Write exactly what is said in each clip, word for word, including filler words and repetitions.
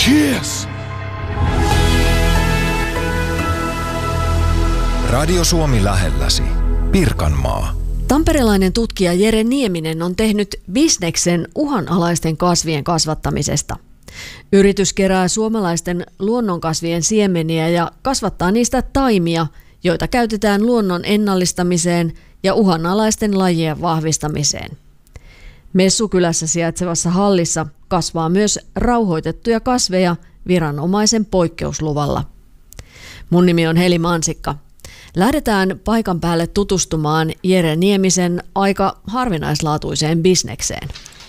Cheers! Radio Suomi lähelläsi. Pirkanmaa. Tamperelainen tutkija Jere Nieminen on tehnyt bisneksen uhanalaisten kasvien kasvattamisesta. Yritys kerää suomalaisten luonnonkasvien siemeniä ja kasvattaa niistä taimia, joita käytetään luonnon ennallistamiseen ja uhanalaisten lajien vahvistamiseen. Messukylässä sijaitsevassa hallissa kasvaa myös rauhoitettuja kasveja viranomaisen poikkeusluvalla. Mun nimi on Heli Mansikka. Lähdetään paikan päälle tutustumaan Jere Niemisen aika harvinaislaatuiseen bisnekseen.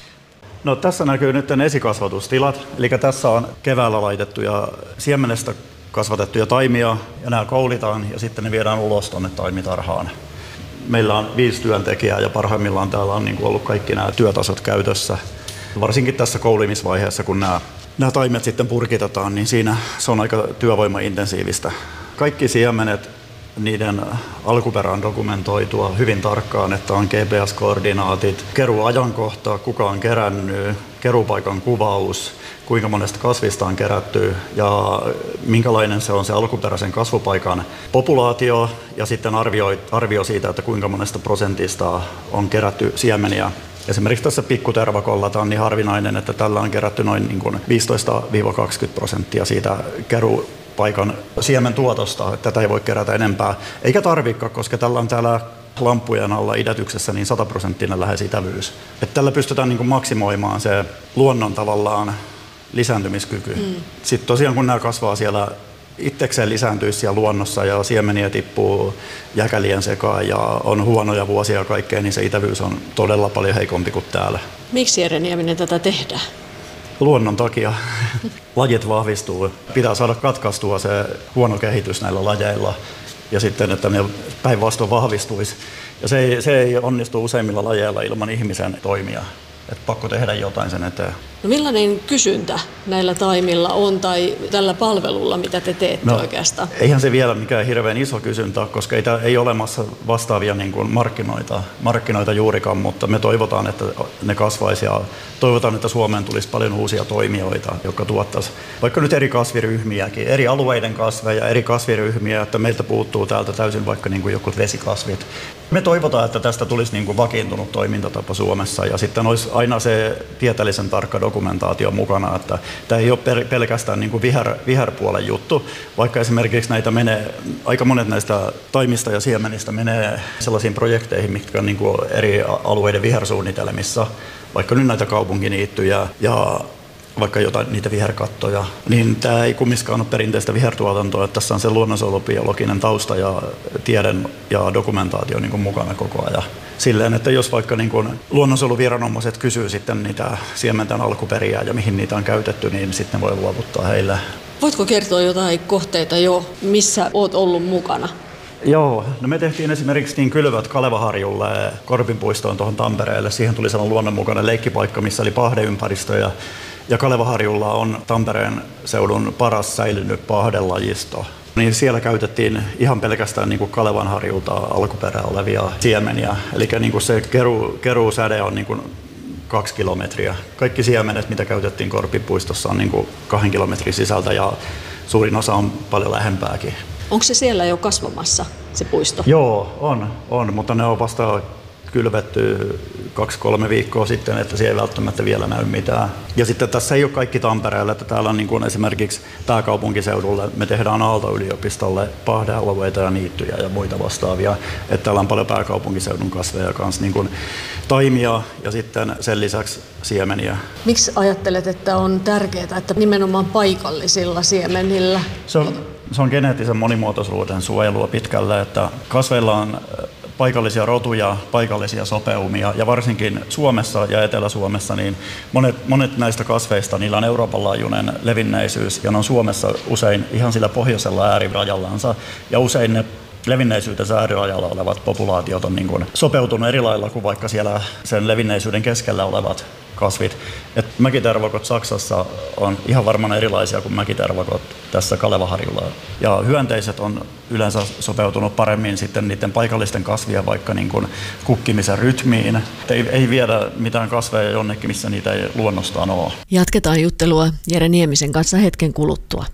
No, tässä näkyy nyt esikasvatustilat, eli tässä on keväällä laitettuja siemenestä kasvatettuja taimia, ja nämä koulitaan ja sitten ne viedään ulos tuonne taimitarhaan. Meillä on viisi työntekijää ja parhaimmillaan täällä on niin kuin ollut kaikki nämä työtasot käytössä. Varsinkin tässä koulimisvaiheessa, kun nämä, nämä taimet sitten purkitetaan, niin siinä se on aika työvoimaintensiivistä. Kaikki siemenet, niiden alkuperä on dokumentoitua hyvin tarkkaan, että on G P S-koordinaatit, keruuajankohta, kuka on kerännyt, keruupaikan kuvaus, kuinka monesta kasvista on kerätty ja minkälainen se on se alkuperäisen kasvupaikan populaatio ja sitten arvio, arvio siitä, että kuinka monesta prosentista on kerätty siemeniä. Esimerkiksi tässä pikkutervakolla tämä on niin harvinainen, että tällä on kerätty noin niin kuin viisitoista kaksikymmentä prosenttia siitä keruupaikan siemen tuotosta. Tätä ei voi kerätä enempää, eikä tarvikaan, koska tällä on täällä lamppujen alla idätyksessä niin sata prosenttinen lähes itävyys. Että tällä pystytään niin kuin maksimoimaan se luonnon tavallaan lisääntymiskyky. Mm. Sitten tosiaan kun nämä kasvaa siellä itsekseen lisääntyisi siellä luonnossa ja siemeniä tippuu jäkälien sekaan ja on huonoja vuosia ja kaikkea, niin se itävyys on todella paljon heikompi kuin täällä. Miksi Jere Nieminen tätä tehdään? Luonnon takia. Lajit vahvistuu. Pitää saada katkaistua se huono kehitys näillä lajeilla ja sitten, että ne päinvastoin vahvistuisi. Ja se ei, se ei onnistu useimmilla lajeilla ilman ihmisen toimia. Että pakko tehdä jotain sen eteen. No, millainen kysyntä näillä taimilla on tai tällä palvelulla, mitä te teette no, oikeastaan? Eihän se vielä mikään hirveän iso kysyntä, koska ei, ei ole olemassa vastaavia niin kuin markkinoita, markkinoita juurikaan, mutta me toivotaan, että ne kasvaisi ja toivotaan, että Suomeen tulisi paljon uusia toimijoita, jotka tuottaisi vaikka nyt eri kasviryhmiäkin, eri alueiden kasveja, eri kasviryhmiä, että meiltä puuttuu täältä täysin vaikka niin kuin joku vesikasvit. Me toivotaan, että tästä tulisi niin kuin vakiintunut toimintatapa Suomessa ja sitten olisi aina se tieteellisen tarkka dokumentaatio mukana, että tämä ei ole pelkästään niin kuin viher, viherpuolen juttu, vaikka esimerkiksi näitä menee, aika monet näistä taimista ja siemenistä menee sellaisiin projekteihin, mitkä on niin kuin eri alueiden vihersuunnitelmissa, vaikka nyt näitä kaupunkiniittyjä ja vaikka jotain niitä viherkattoja, niin tämä ei kumminkaan ole perinteistä vihertuotantoa, että tässä on se luonnonsuojelubiologinen tausta ja tiede ja dokumentaatio niin kuin mukana koko ajan. Silleen, että jos vaikka niin kuin luonnonsuojeluviranomaiset kysyy sitten niitä siementen alkuperiä ja mihin niitä on käytetty, niin sitten voi luovuttaa heille. Voitko kertoa jotain kohteita jo, missä olet ollut mukana? Joo, no me tehtiin esimerkiksi niin kylvät Kalevaharjulle Korpinpuistoon tuohon Tampereelle. Siihen tuli sellainen luonnonmukainen leikkipaikka, missä oli pahdeympäristö ja Ja Kalevaharjulla on Tampereen seudun paras säilynyt pahdelajisto. Niin siellä käytettiin ihan pelkästään niin kuin Kalevanharjulta alkuperää olevia siemeniä. Eli niin kuin se keru, keruusäde on niin kuin kaksi kilometriä. Kaikki siemenet, mitä käytettiin Korpipuistossa, on niin kuin kahden kilometrin sisältä ja suurin osa on paljon lähempääkin. Onko se siellä jo kasvamassa, se puisto? Joo, on, on mutta ne on vasta kylvetty kaksi kolme viikkoa sitten, että siellä ei välttämättä vielä näy mitään. Ja sitten tässä ei ole kaikki Tampereella, että täällä on niin kuin esimerkiksi pääkaupunkiseudulle, me tehdään Aalto-yliopistolle pahdealueita ja niittyjä ja muita vastaavia. Että täällä on paljon pääkaupunkiseudun kasveja kanssa, niin kuin taimia ja sitten sen lisäksi siemeniä. Miksi ajattelet, että on tärkeää, että nimenomaan paikallisilla siemenillä? Se on, se on geneettisen monimuotoisuuden suojelua pitkälle, että kasveilla on paikallisia rotuja, paikallisia sopeumia ja varsinkin Suomessa ja Etelä-Suomessa niin monet, monet näistä kasveista niillä on Euroopan laajuinen levinneisyys ja ne on Suomessa usein ihan sillä pohjoisella äärirajallansa ja usein ne levinneisyytensä äärirajalla olevat populaatiot on niin kuin sopeutunut eri lailla kuin vaikka siellä sen levinneisyyden keskellä olevat kasvit. Et mäkitervakot Saksassa on ihan varmaan erilaisia kuin mäkitervakot tässä Kalevaharjulla. Ja hyönteiset on yleensä sopeutunut paremmin sitten niiden paikallisten kasvien vaikka niin kuin kukkimisen rytmiin. Ei, ei viedä mitään kasveja jonnekin, missä niitä ei luonnostaan ole. Jatketaan juttelua Jere Niemisen kanssa hetken kuluttua.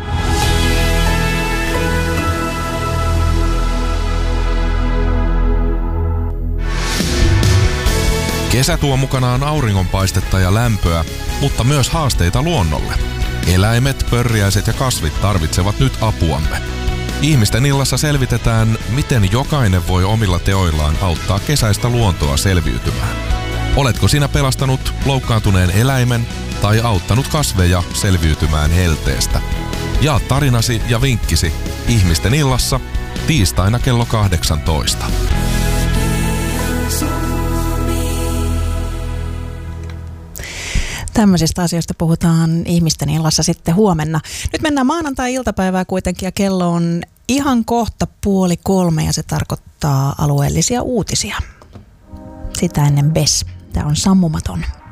Kesä tuo mukanaan auringonpaistetta ja lämpöä, mutta myös haasteita luonnolle. Eläimet, pörriäiset ja kasvit tarvitsevat nyt apuamme. Ihmisten illassa selvitetään, miten jokainen voi omilla teoillaan auttaa kesäistä luontoa selviytymään. Oletko sinä pelastanut loukkaantuneen eläimen tai auttanut kasveja selviytymään helteestä? Jaa tarinasi ja vinkkisi Ihmisten illassa tiistaina kello kahdeksantoista. Tämmöisistä asioista puhutaan Ihmisten illassa sitten huomenna. Nyt mennään maanantai-iltapäivää kuitenkin ja kello on ihan kohta puoli kolme ja se tarkoittaa alueellisia uutisia. Sitä ennen B E S. Tämä on Sammumaton.